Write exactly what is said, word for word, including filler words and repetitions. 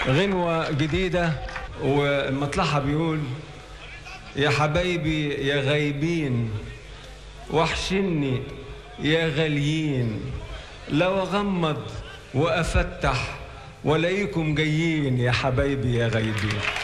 غنوة جديدة ومطلعها بيقول: يا حبايبي يا غايبين وحشني يا غاليين، لو أغمض وأفتح ولاقيكم جايين يا حبايبي يا غايبين.